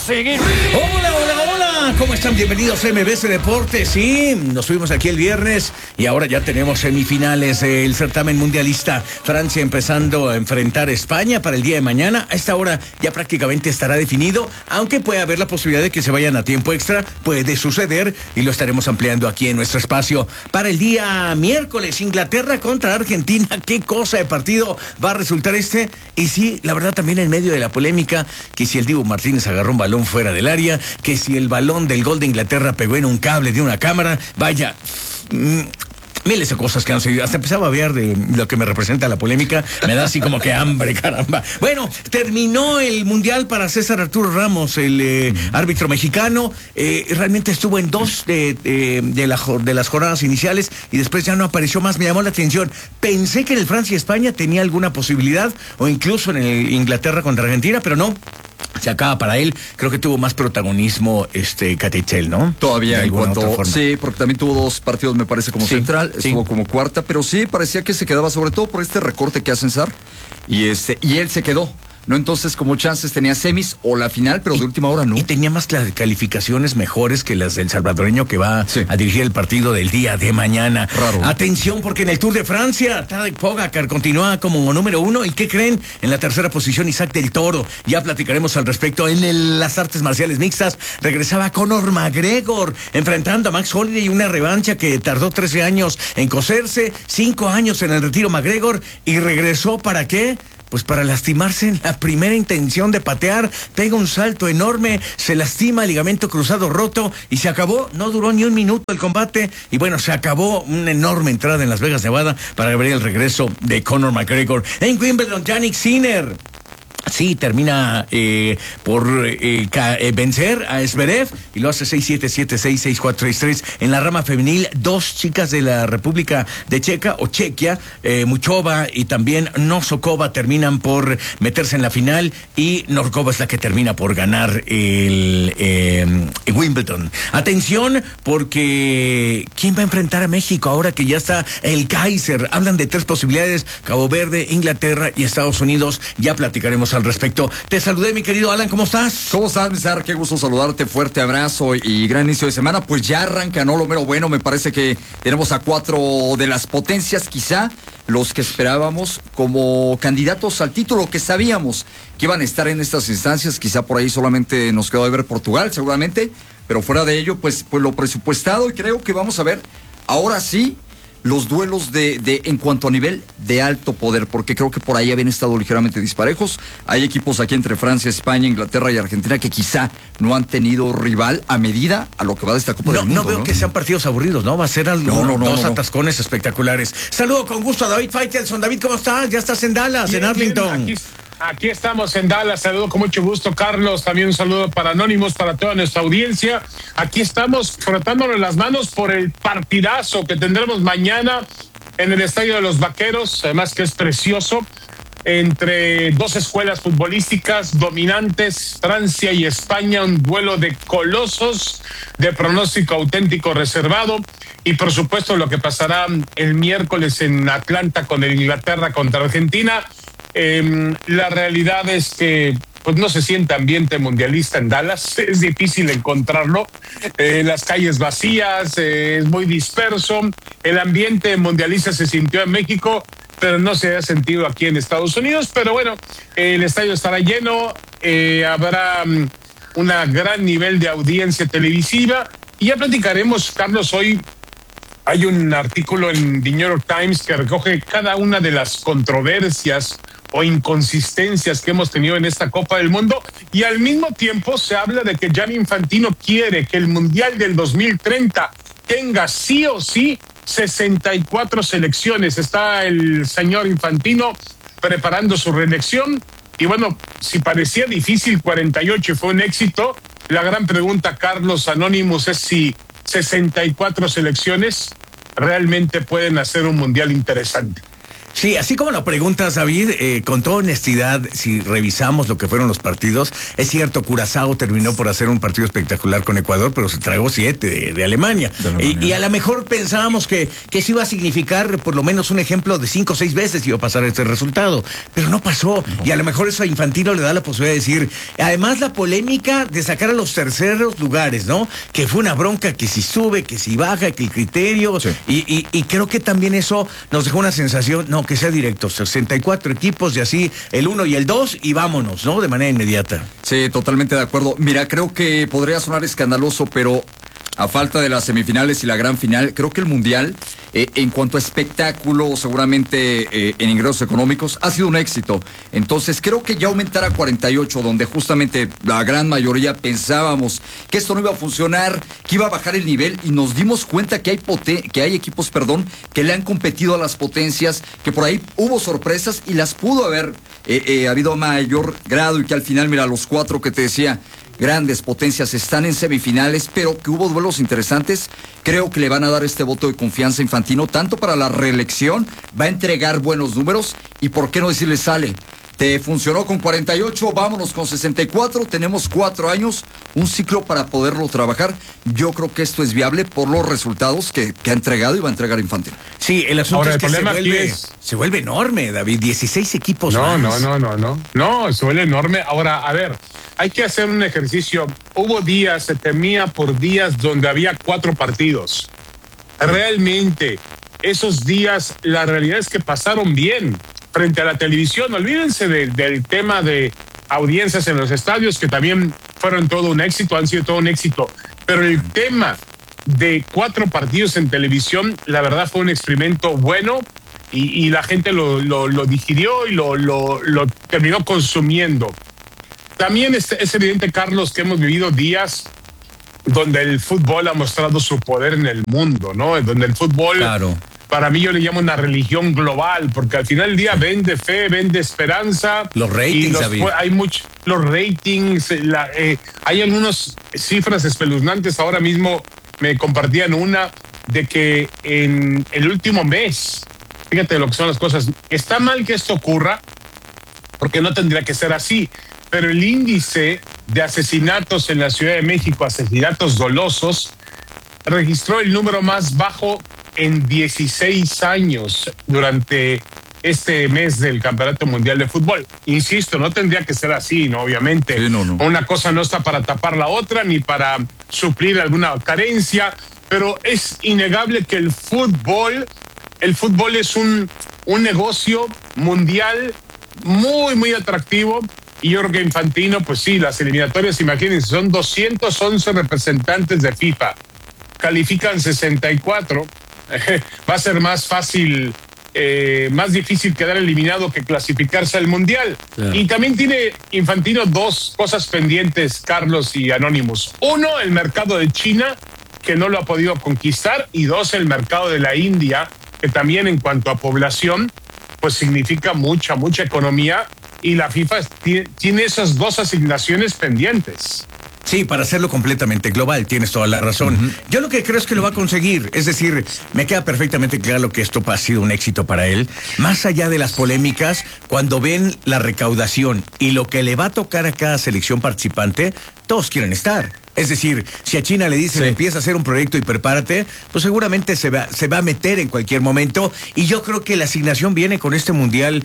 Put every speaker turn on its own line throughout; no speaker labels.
seguir.
Hola, hola, hola, ¿cómo están? Bienvenidos a MBC Deportes. Sí, nos subimos aquí el viernes y ahora ya tenemos semifinales del certamen mundialista. Francia empezando a enfrentar a España para el día de mañana. A esta hora ya prácticamente estará definido, aunque puede haber la posibilidad de que se vayan a tiempo extra. Puede suceder y lo estaremos ampliando aquí en nuestro espacio. Para el día miércoles, Inglaterra contra Argentina. ¿Qué cosa de partido va a resultar este? Y sí, la verdad también en medio de la polémica, que si el Dibu Martínez agarró un balón fuera del área, que si el balón del gol de Inglaterra pegó en un cable de una cámara, vaya... miles de cosas que han sucedido. Hasta empezaba a ver de lo que me representa la polémica. Me da así como que hambre, caramba. Bueno, terminó el Mundial para César Arturo Ramos, el árbitro mexicano. Realmente estuvo en dos de las jornadas iniciales y después ya no apareció más. Me llamó la atención. Pensé que en el Francia y España tenía alguna posibilidad, o incluso en el Inglaterra contra Argentina, pero no. Se acaba para él. Creo que tuvo más protagonismo Catichel, ¿no?
Todavía en cuanto... Sí, porque también tuvo dos partidos, me parece, como central. Estuvo como cuarta, pero sí, parecía que se quedaba, sobre todo por este recorte que hacen Sar. Y él se quedó. ¿No? Entonces, como chances tenía semis o la final, pero de última hora no.
Y tenía más calificaciones mejores que las del salvadoreño que va a dirigir el partido del día de mañana.
Raro.
Atención, porque en el Tour de Francia, Tadej Pogacar continúa como número 1. ¿Y qué creen? En la tercera posición, Isaac del Toro. Ya platicaremos al respecto. En las artes marciales mixtas, regresaba Conor McGregor, enfrentando a Max Holloway, una revancha que tardó 13 años en coserse, 5 años en el retiro McGregor, y regresó ¿para qué? Pues para lastimarse en la primera intención de patear. Pega un salto enorme, se lastima, ligamento cruzado roto y se acabó. No duró ni un minuto el combate y bueno, se acabó una enorme entrada en Las Vegas, Nevada, para ver el regreso de Conor McGregor. En Wimbledon, Jannik Sinner. Sí, termina por vencer a Zverev y lo hace 6-7, 7-6, 6-4, 6-3. En la rama femenil, dos chicas de la República de Chequia, Muchova y también Nosokova, terminan por meterse en la final y Norkova es la que termina por ganar el Wimbledon. Atención, porque ¿quién va a enfrentar a México ahora que ya está el Kaiser? Hablan de 3 posibilidades: Cabo Verde, Inglaterra y Estados Unidos. Ya platicaremos al respecto. Te saludé, mi querido Alan, ¿cómo estás?
¿Cómo estás, Mizar? Qué gusto saludarte, fuerte abrazo y gran inicio de semana. Pues ya arranca, ¿no? Lo mero bueno, me parece que tenemos a 4 de las potencias, quizá los que esperábamos como candidatos al título, que sabíamos que iban a estar en estas instancias. Quizá por ahí solamente nos quedó de ver Portugal, seguramente, pero fuera de ello, pues lo presupuestado, y creo que vamos a ver ahora sí los duelos en cuanto a nivel de alto poder, porque creo que por ahí habían estado ligeramente disparejos. Hay equipos aquí entre Francia, España, Inglaterra y Argentina que quizá no han tenido rival a medida a lo que va de esta Copa del Mundo.
No veo que sean partidos aburridos, ¿no? Va a ser dos atascones espectaculares. Saludo con gusto a David Faitelson. David, ¿cómo estás? Ya estás en Dallas, en Arlington.
Aquí estamos en Dallas, saludo con mucho gusto, Carlos, también un saludo para Anónimos, para toda nuestra audiencia. Aquí estamos frotándonos las manos por el partidazo que tendremos mañana en el Estadio de los Vaqueros, además que es precioso, entre dos escuelas futbolísticas dominantes, Francia y España, un duelo de colosos, de pronóstico auténtico reservado, y por supuesto lo que pasará el miércoles en Atlanta con el Inglaterra contra Argentina. La realidad es que pues no se siente ambiente mundialista en Dallas, es difícil encontrarlo, las calles vacías, es muy disperso. El ambiente mundialista se sintió en México, pero no se ha sentido aquí en Estados Unidos. Pero bueno, el estadio estará lleno, habrá un gran nivel de audiencia televisiva y ya platicaremos, Carlos. Hoy hay un artículo en The New York Times que recoge cada una de las controversias o inconsistencias que hemos tenido en esta Copa del Mundo, y al mismo tiempo se habla de que Gianni Infantino quiere que el Mundial del 2030 tenga sí o sí 64 selecciones. Está el señor Infantino preparando su reelección y bueno, si parecía difícil 48 fue un éxito. La gran pregunta, Carlos, Anonymous, es si 64 selecciones realmente pueden hacer un Mundial interesante.
Sí, así como lo preguntas, David, con toda honestidad, si revisamos lo que fueron los partidos, es cierto, Curazao terminó por hacer un partido espectacular con Ecuador, pero se tragó 7 de Alemania. Y a lo mejor pensábamos que eso iba a significar por lo menos un ejemplo de 5 o 6 veces iba a pasar este resultado, pero no pasó. Y a lo mejor eso a Infantino le da la posibilidad de decir, además la polémica de sacar a los terceros lugares, ¿no? Que fue una bronca, que si sube, que si baja, que el criterio, sí. Y creo que también eso nos dejó una sensación, no, que sea directo, 64 equipos y así el 1 y el 2 y vámonos, ¿no? De manera inmediata.
Sí, totalmente de acuerdo. Mira, creo que podría sonar escandaloso, pero a falta de las semifinales y la gran final, creo que el Mundial, en cuanto a espectáculo, seguramente en ingresos económicos, ha sido un éxito. Entonces, creo que ya aumentar a 48, donde justamente la gran mayoría pensábamos que esto no iba a funcionar, que iba a bajar el nivel, y nos dimos cuenta que hay equipos, que le han competido a las potencias, que por ahí hubo sorpresas y las pudo haber habido a mayor grado, y que al final, mira, los 4 que te decía, grandes potencias están en semifinales, pero que hubo duelos interesantes. Creo que le van a dar este voto de confianza a Infantino, tanto para la reelección, va a entregar buenos números, y por qué no decirle, sale, te funcionó con 48, vámonos con 64, tenemos 4 años, un ciclo para poderlo trabajar. Yo creo que esto es viable por los resultados que ha entregado y va a entregar Infantino.
Sí, el asunto es que se vuelve enorme, David, 16 equipos más.
No, se vuelve enorme. Ahora, a ver, hay que hacer un ejercicio. Hubo días, se temía por días donde había 4 partidos. Realmente, esos días, la realidad es que pasaron bien frente a la televisión. Olvídense del tema de audiencias en los estadios, que también fueron todo un éxito, han sido todo un éxito. Pero el tema de 4 partidos en televisión, la verdad fue un experimento bueno, y la gente lo digirió y lo terminó consumiendo. También es evidente, Carlos, que hemos vivido días donde el fútbol ha mostrado su poder en el mundo, ¿no? Donde el fútbol, claro, para mí yo le llamo una religión global, porque al final del día vende fe, vende esperanza.
Los ratings,
los ratings, hay algunas cifras espeluznantes. Ahora mismo me compartían una de que en el último mes, fíjate lo que son las cosas, está mal que esto ocurra, porque no tendría que ser así, pero el índice de asesinatos en la Ciudad de México, asesinatos dolosos, registró el número más bajo en 16 años durante este mes del Campeonato Mundial de Fútbol. Insisto, no tendría que ser así, ¿no? Obviamente. Sí, no. Una cosa no está para tapar la otra, ni para suplir alguna carencia, pero es innegable que el fútbol es un negocio mundial muy, muy atractivo. Y yo creo que Infantino, pues sí, las eliminatorias, imagínense, son 211 representantes de FIFA, califican 64, va a ser más fácil, más difícil quedar eliminado que clasificarse al Mundial. Claro. Y también tiene Infantino 2 cosas pendientes, Carlos y Anonymous. 1, el mercado de China, que no lo ha podido conquistar, y 2, el mercado de la India, que también en cuanto a población, pues significa mucha economía, y la FIFA tiene esas 2 asignaciones pendientes.
Sí, para hacerlo completamente global, tienes toda la razón. Uh-huh. Yo lo que creo es que lo va a conseguir, es decir, me queda perfectamente claro que esto ha sido un éxito para él. Más allá de las polémicas, cuando ven la recaudación y lo que le va a tocar a cada selección participante, todos quieren estar. Es decir, si a China le dicen, sí, empieza a hacer un proyecto y prepárate, pues seguramente se va a meter en cualquier momento. Y yo creo que la asignación viene con este Mundial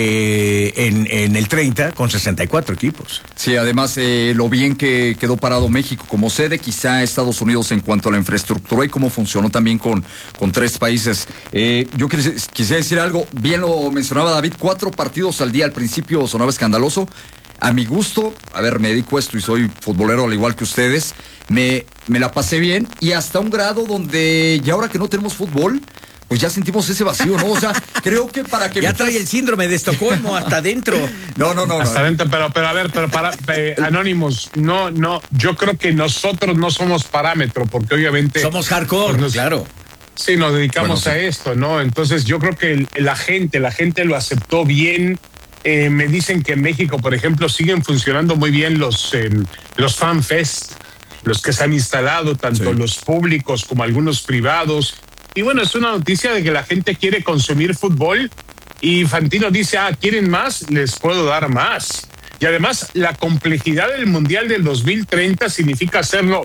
en el 30, con 64 equipos.
Sí, además, lo bien que quedó parado México como sede, quizá Estados Unidos en cuanto a la infraestructura y cómo funcionó también con 3 países. Yo quisiera decir algo, bien lo mencionaba David, 4 partidos al día, al principio sonaba escandaloso. A mi gusto, a ver, me dedico a esto y soy futbolero al igual que ustedes, me la pasé bien, y hasta un grado donde ya ahora que no tenemos fútbol, pues ya sentimos ese vacío, ¿no? O sea, creo que para que...
Ya trae el síndrome de Estocolmo hasta adentro.
No. Hasta adentro, pero a ver, para Anónimos, no, yo creo que nosotros no somos parámetro, porque obviamente...
Somos hardcore, claro.
Sí, nos dedicamos a esto, ¿no? Entonces yo creo que la gente lo aceptó bien. Me dicen que en México, por ejemplo, siguen funcionando muy bien los FanFest, los que se han instalado, tanto los públicos como algunos privados. Y bueno, es una noticia de que la gente quiere consumir fútbol Y Infantino dice, ¿quieren más? Les puedo dar más. Y además, la complejidad del Mundial del 2030 significa hacerlo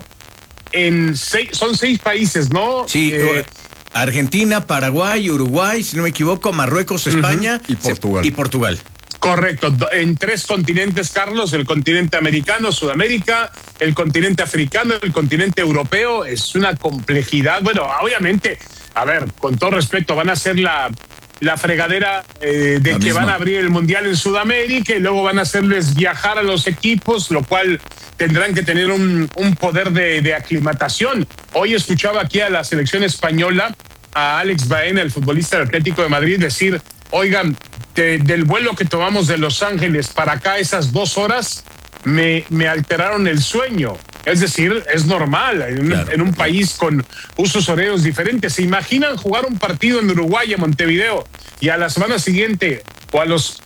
son 6 países, ¿no?
Sí, Argentina, Paraguay, Uruguay, si no me equivoco, Marruecos, España
y
Portugal.
Correcto, en 3 continentes, Carlos, el continente americano, Sudamérica, el continente africano, el continente europeo. Es una complejidad. Bueno, obviamente, a ver, con todo respeto, van a ser la fregadera de que van a abrir el Mundial en Sudamérica y luego van a hacerles viajar a los equipos, lo cual tendrán que tener un poder de aclimatación. Hoy escuchaba aquí a la selección española, a Alex Baena, el futbolista del Atlético de Madrid, decir, oigan, del vuelo que tomamos de Los Ángeles para acá, esas 2 horas, me alteraron el sueño. Es decir, es normal en un país con usos horarios diferentes. ¿Se imaginan jugar un partido en Uruguay, en Montevideo, y a la semana siguiente, a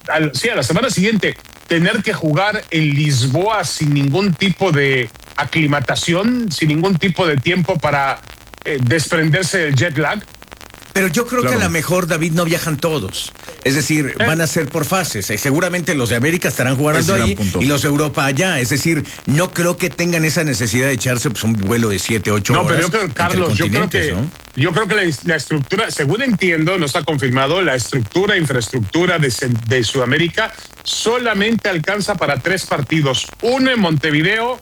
la semana siguiente, tener que jugar en Lisboa sin ningún tipo de aclimatación, sin ningún tipo de tiempo para desprenderse del jet lag?
Pero yo creo que a lo mejor, David, no viajan todos. Es decir, van a ser por fases. Seguramente los de América estarán jugando ahí y los de Europa allá. Es decir, no creo que tengan esa necesidad de echarse un vuelo de 7, 8 horas.
No, pero yo creo, Carlos, yo creo que la estructura, según entiendo, no está confirmado, la infraestructura de Sudamérica solamente alcanza para 3 partidos. Uno en Montevideo,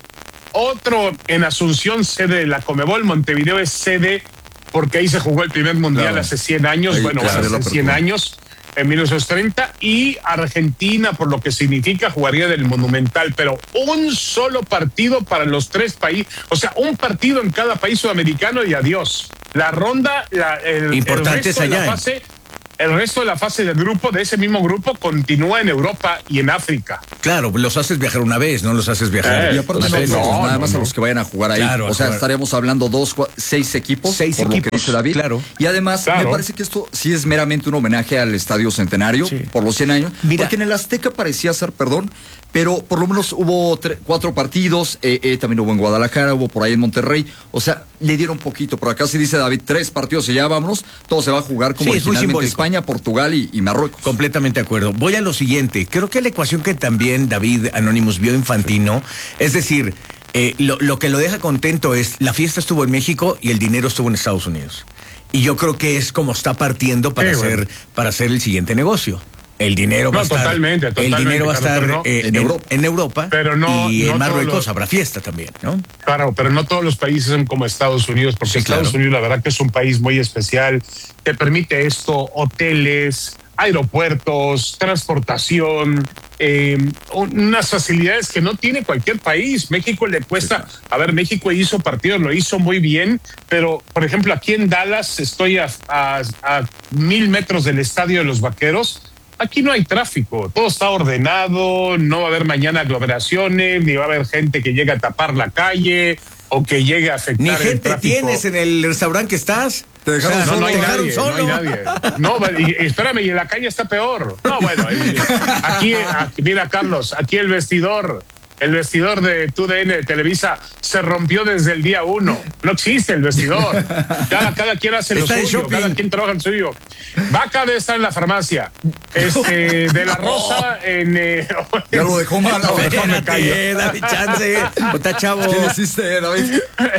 otro en Asunción, sede de la Conmebol. Montevideo es sede porque ahí se jugó el primer mundial hace 100 años, hace 100 años, en 1930, y Argentina, por lo que significa, jugaría del Monumental, pero un solo partido para los 3 países, o sea, un partido en cada país sudamericano y adiós. La ronda,
importante es allá.
El resto de la fase del grupo, de ese mismo grupo, continúa en Europa y en África.
Claro, los haces viajar una vez, no los haces viajar.
Y aparte nada más a los que vayan a jugar ahí. Claro, o sea, estaríamos hablando 6 equipos, lo que dice David. Claro. Y además, me parece que esto sí es meramente un homenaje al Estadio Centenario por los 100 años. Mira, porque en el Azteca parecía ser, pero por lo menos hubo 4 partidos, también hubo en Guadalajara, hubo por ahí en Monterrey, o sea, le dieron poquito, por acá sí dice David, 3 partidos y ya vámonos, todo se va a jugar como originalmente España, Portugal y Marruecos.
Completamente de acuerdo. Voy a lo siguiente, creo que la ecuación que también David Anonymous vio Infantino, es decir, lo que lo deja contento es, la fiesta estuvo en México y el dinero estuvo en Estados Unidos. Y yo creo que es como está partiendo para hacer el siguiente negocio. El dinero va a estar,
totalmente,
el dinero va a estar en Europa,
pero
y en Marruecos habrá fiesta también, ¿no?
Claro, pero no todos los países son como Estados Unidos, porque Estados Unidos la verdad que es un país muy especial, te permite esto, hoteles, aeropuertos, transportación, unas facilidades que no tiene cualquier país. México le cuesta, México hizo partidos, lo hizo muy bien, pero por ejemplo aquí en Dallas estoy a 1000 metros del estadio de los Vaqueros. Aquí no hay tráfico, todo está ordenado, no va a haber mañana aglomeraciones, ni va a haber gente que llegue a tapar la calle o que llegue a afectar
el tráfico.
Ni gente
tienes en el restaurante que estás.
Te dejaron solo. No hay nadie. No, espérame, y en la calle está peor. No, bueno, aquí mira, Carlos, aquí el vestidor de TUDN de Televisa se rompió desde el día 1. No existe el vestidor. Cada quien hace lo suyo, cada quien trabaja el suyo. Vaca debe estar en la farmacia. De la Rosa en...
Ya lo dejó mal.
Dame chance. Está chavo.
¿Qué hiciste, David?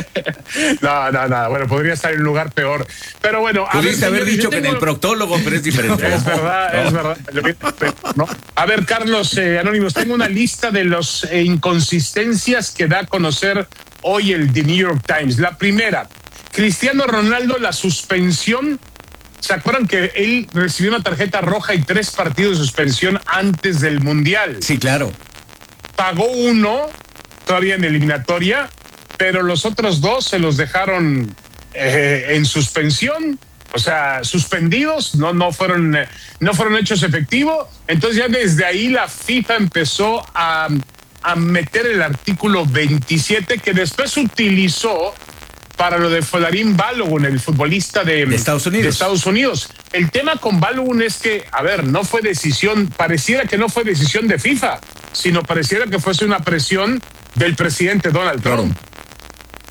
No. Bueno, podría estar en un lugar peor. Pero bueno...
Pudiste haber dicho que en el proctólogo, pero es diferente.
Es verdad. No. A ver, Carlos Anónimos, tengo una lista de los inconsistencias que da a conocer hoy el The New York Times. La primera, Cristiano Ronaldo, la suspensión. ¿Se acuerdan que él recibió una tarjeta roja y 3 partidos de suspensión antes del Mundial?
Sí, claro.
Pagó 1 todavía en eliminatoria, pero los otros 2 se los dejaron en suspensión. O sea, suspendidos, no fueron hechos efectivos. Entonces ya desde ahí la FIFA empezó a meter el artículo 27 que después utilizó para lo de Folarin Balogun, el futbolista de Estados Unidos. El tema con Balogun es que, pareciera que no fue decisión de FIFA, sino pareciera que fuese una presión del presidente Donald Trump.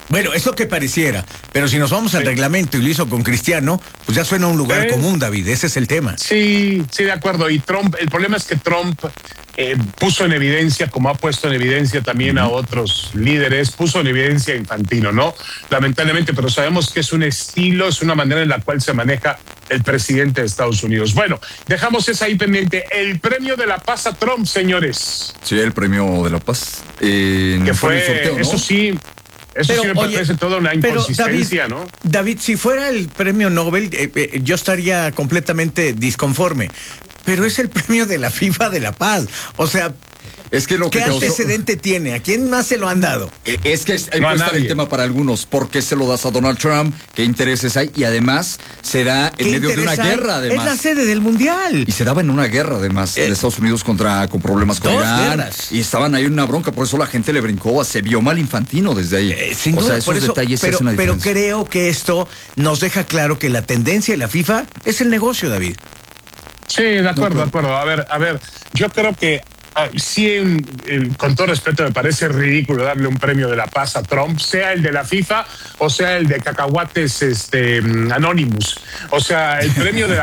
Bueno, es lo que pareciera, pero si nos vamos al reglamento y lo hizo con Cristiano, pues ya suena a un lugar común, David, ese es el tema.
Sí, de acuerdo. Y Trump, el problema es que Trump puso en evidencia, como ha puesto en evidencia también a otros líderes, puso en evidencia a Infantino, ¿no? Lamentablemente, pero sabemos que es un estilo, es una manera en la cual se maneja el presidente de Estados Unidos. Bueno, dejamos esa ahí pendiente. El premio de la paz a Trump, señores.
Sí, el premio de la paz.
Que fue,
el sorteo, ¿no?
Eso sí me parece toda una inconsistencia,
David,
¿no?
David, si fuera el premio Nobel, yo estaría completamente disconforme. Pero es el premio de la FIFA de la paz. O sea,
es que lo
¿qué
que causó...
antecedente tiene? ¿A quién más se lo han dado?
Es que ahí puede estar el tema para algunos. ¿Por qué se lo das a Donald Trump? ¿Qué intereses hay? Y además se da en medio de una guerra, además.
Es la sede del Mundial.
Y se daba en una guerra, además, de Estados Unidos con problemas con Irán.
Guerras.
Y estaban ahí en una bronca, por eso la gente le brincó. Se vio mal Infantino desde ahí.
Sin duda,
esos detalles hacen una
pero
diferencia.
creo que esto nos deja claro que la tendencia de la FIFA es el negocio, David.
Sí, de acuerdo. A ver, yo creo que sí, con todo respeto, me parece ridículo darle un premio de la paz a Trump, sea el de la FIFA o sea el de cacahuates Anonymous. O sea, el premio de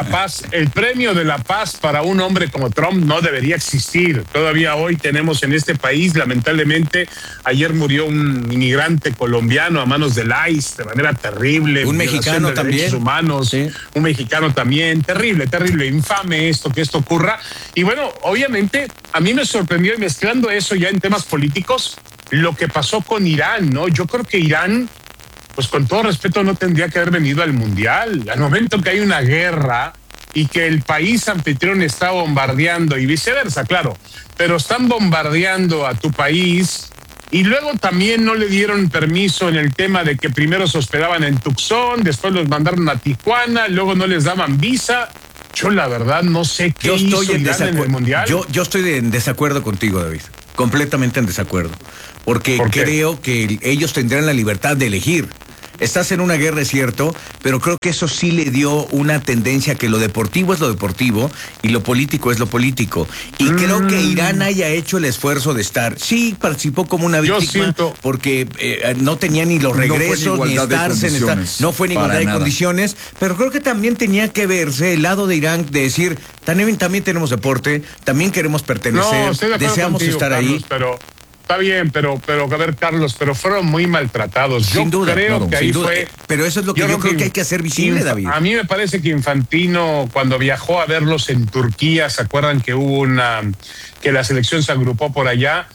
la paz para un hombre como Trump no debería existir. Todavía hoy tenemos en este país, lamentablemente, ayer murió un inmigrante colombiano a manos del ICE de manera terrible.
Un mexicano también.
Derechos humanos, sí. Un mexicano también. Terrible, infame que esto ocurra. Y bueno, obviamente, a mí me sorprendió, y mezclando eso ya en temas políticos, lo que pasó con Irán, ¿no? Yo creo que Irán, pues con todo respeto, no tendría que haber venido al Mundial. Al momento que hay una guerra y que el país anfitrión está bombardeando, y viceversa, claro, pero están bombardeando a tu país, y luego también no le dieron permiso en el tema de que primero se hospedaban en Tucson, después los mandaron a Tijuana, luego no les daban visa. Yo la verdad no sé qué hizo Irán en el Mundial.
Yo estoy en desacuerdo contigo, David. Completamente en desacuerdo. Porque creo que ellos tendrán la libertad de elegir. Estás en una guerra, es cierto, pero creo que eso sí le dio una tendencia que lo deportivo es lo deportivo y lo político es lo político. Y creo que Irán haya hecho el esfuerzo de estar. Sí, participó como una víctima porque no tenía ni los regresos, ni estarse en no fue en igualdad de condiciones, pero creo que también tenía que verse el lado de Irán de decir, también tenemos deporte, también queremos pertenecer, deseamos estar
Carlos,
ahí.
Pero está bien, pero a ver, Carlos, pero fueron muy maltratados.
Sin duda,
creo que ahí fue.
Pero eso es lo que yo creo que hay que hacer visible, David.
A mí me parece que Infantino, cuando viajó a verlos en Turquía, ¿se acuerdan que hubo que la selección se agrupó por allá?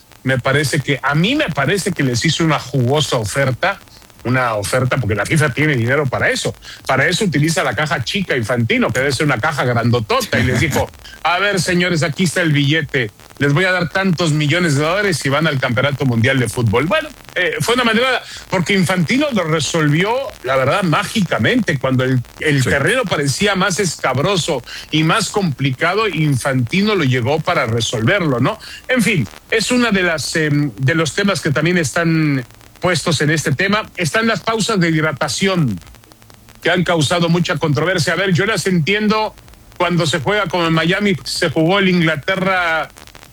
A mí me parece que les hizo una jugosa oferta. Una oferta, porque la FIFA tiene dinero para eso. Para eso utiliza la caja chica Infantino, que debe ser una caja grandotota, y les dijo, a ver, señores, aquí está el billete, les voy a dar tantos millones de dólares si van al Campeonato Mundial de Fútbol. Bueno, fue una manera, porque Infantino lo resolvió, la verdad, mágicamente. Cuando el terreno parecía más escabroso y más complicado, Infantino lo llegó para resolverlo, ¿no? En fin, es una de los temas que también están puestos en este tema. Están las pausas de hidratación que han causado mucha controversia. A ver, yo las entiendo cuando se juega, como en Miami se jugó el Inglaterra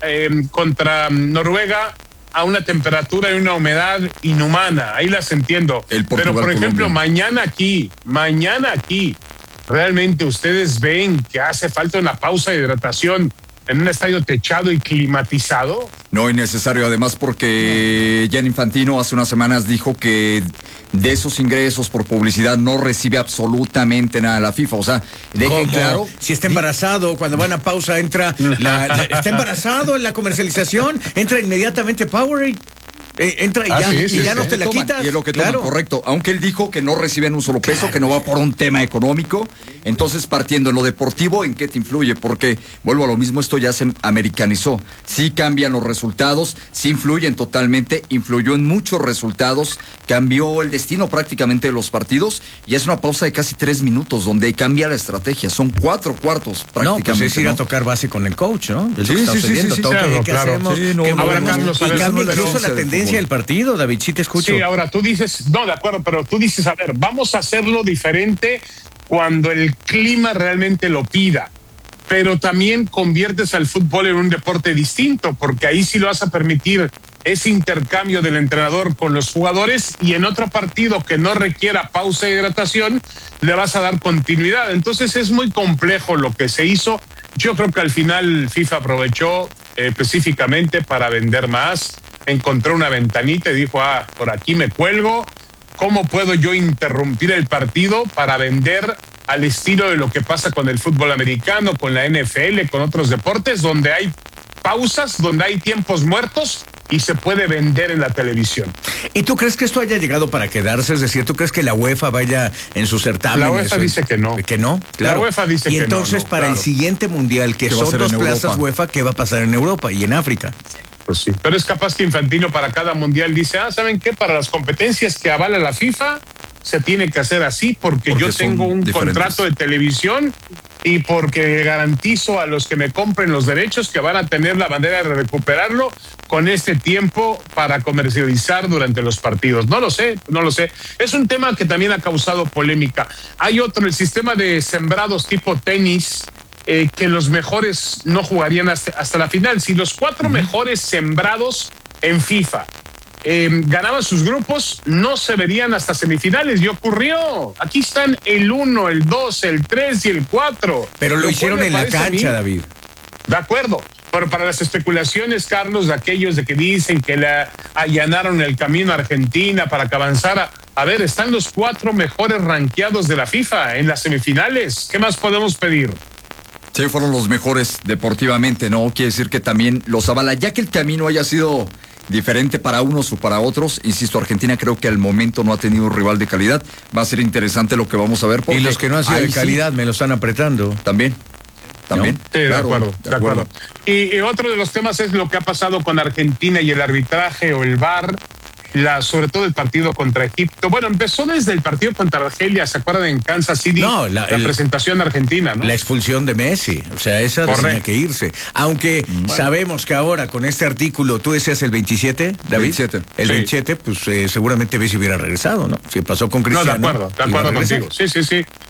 contra Noruega a una temperatura y una humedad inhumana, ahí las entiendo. Pero por ejemplo, mañana aquí, realmente ustedes ven que hace falta una pausa de hidratación en un estadio techado y climatizado.
No es necesario, además, porque Gianni Infantino hace unas semanas dijo que de esos ingresos por publicidad no recibe absolutamente nada la FIFA. O sea, dejen claro.
Si está embarazado, cuando van a pausa entra está embarazado en la comercialización, entra inmediatamente Powerade. Entra y ya no te la quitas.
Y es lo que toman, correcto. Aunque él dijo que no reciben un solo peso, que no va por un tema económico. Entonces, partiendo en lo deportivo, ¿en qué te influye? Porque, vuelvo a lo mismo, esto ya se americanizó. Sí cambian los resultados, sí influyen totalmente, influyó en muchos resultados, cambió el destino prácticamente de los partidos, y es una pausa de casi 3 minutos, donde cambia la estrategia. Son 4 cuartos prácticamente.
No, pues es ir a tocar base con el coach, ¿no?
Sí,
claro.
Ahora, Carlos,
y cambia incluso la tendencia del partido, David, sí te escucho.
Sí, ahora tú dices, no, de acuerdo, pero tú dices, a ver, vamos a hacerlo diferente cuando el clima realmente lo pida, pero también conviertes al fútbol en un deporte distinto, porque ahí sí lo vas a permitir ese intercambio del entrenador con los jugadores, y en otro partido que no requiera pausa y hidratación le vas a dar continuidad. Entonces es muy complejo lo que se hizo. Yo creo que al final FIFA aprovechó específicamente para vender más, encontró una ventanita y dijo, por aquí me cuelgo, ¿cómo puedo yo interrumpir el partido para vender al estilo de lo que pasa con el fútbol americano, con la NFL, con otros deportes, donde hay pausas, donde hay tiempos muertos y se puede vender en la televisión?
¿Y tú crees que esto haya llegado para quedarse? Es decir, ¿tú crees que la UEFA vaya en su certamen?
La UEFA dice que no.
¿Que no? Claro.
La UEFA dice que no.
Y entonces, para el siguiente mundial, que son 2 plazas UEFA, ¿qué va a pasar en Europa y en África?
Pues sí, pero es capaz que Infantino para cada mundial dice, ¿saben qué? Para las competencias que avala la FIFA, se tiene que hacer así porque yo tengo un contrato de televisión y porque garantizo a los que me compren los derechos que van a tener la manera de recuperarlo con este tiempo para comercializar durante los partidos. No lo sé. Es un tema que también ha causado polémica. Hay otro, el sistema de sembrados tipo tenis, que los mejores no jugarían hasta la final. Si los 4 mejores sembrados en FIFA ganaban sus grupos, no se verían hasta semifinales. Y ocurrió. Aquí están el 1, el 2, el 3 y el 4.
Pero lo hicieron en la cancha, David.
De acuerdo. Pero para las especulaciones, Carlos, de aquellos de que dicen que le allanaron el camino a Argentina para que avanzara, a ver, están los 4 mejores rankeados de la FIFA en las semifinales. ¿Qué más podemos pedir?
Sí, fueron los mejores deportivamente, ¿no? Quiere decir que también los avala, ya que el camino haya sido diferente para unos o para otros. Insisto, Argentina creo que al momento no ha tenido un rival de calidad. Va a ser interesante lo que vamos a ver.
Y los que no han sido de calidad me lo están apretando.
También.
¿No? Sí, claro, de acuerdo. Y otro de los temas es lo que ha pasado con Argentina y el arbitraje o el VAR. Sobre todo el partido contra Egipto. Bueno, empezó desde el partido contra Argelia, ¿se acuerdan? En Kansas City, la presentación argentina, ¿no?
La expulsión de Messi, o sea, esa tenía que irse. Aunque sabemos que ahora con este artículo, tú decías el 27, David.
27.
El 27, pues seguramente Messi hubiera regresado, ¿no? Si pasó con Cristiano.
No, de acuerdo contigo. Sí.